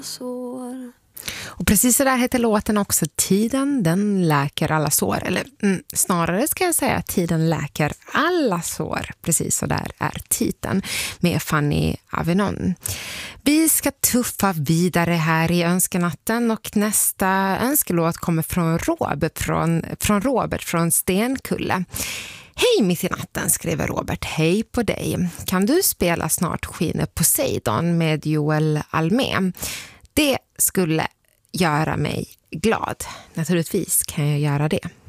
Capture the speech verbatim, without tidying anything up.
sår. Och precis så där heter låten också. Tiden, den läker alla sår. Eller mm, snarare ska jag säga att tiden läker alla sår. Precis så där är titeln med Fanny Avinon. Vi ska tuffa vidare här i önskenatten och nästa önskelåt kommer från Robert från, från, Robert från Stenkulle. Hej mitt i natten, skriver Robert. Hej på dig. Kan du spela Snart skiner Poseidon med Joel Almé? Det skulle göra mig glad. Naturligtvis kan jag göra det.